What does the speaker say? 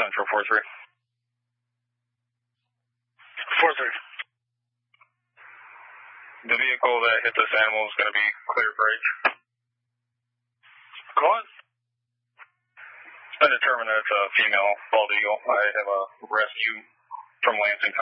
Central 4-3. 4-3. The vehicle that hit this animal is going to be clear for H. Go on. It's been determined that it's a female bald eagle. I have a rescue from Lansing